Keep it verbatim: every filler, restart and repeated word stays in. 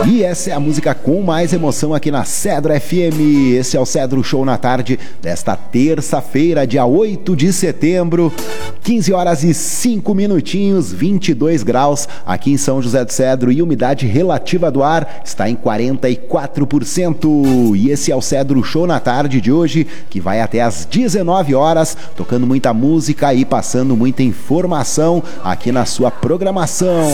E essa é a música com mais emoção aqui na Cedro F M. Esse é o Cedro Show na tarde desta terça-feira, dia oito de setembro, quinze horas e cinco minutinhos, vinte e dois graus aqui em São José do Cedro e umidade relativa do ar está em quarenta e quatro por cento. E esse é o Cedro Show na tarde de hoje, que vai até às dezenove horas, tocando muita música e passando muita informação aqui na sua programação.